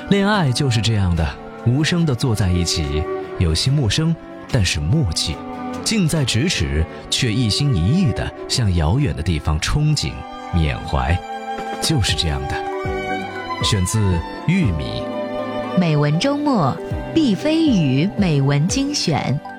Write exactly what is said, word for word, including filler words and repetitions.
恋爱就是这样的，无声地坐在一起，有些陌生，但是默契，近在咫尺，却一心一意地向遥远的地方憧憬缅怀，就是这样的。选自玉米。 美文周末，毕飞宇美文精选。